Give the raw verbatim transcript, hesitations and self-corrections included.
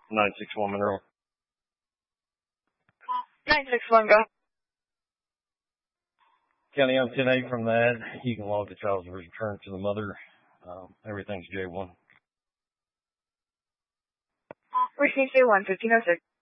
nine six one Monroe. nine six one, go. County, I'm ten eight from that. You can log the child's return to the mother. Um, everything's J one. Received J one, fifteen oh six.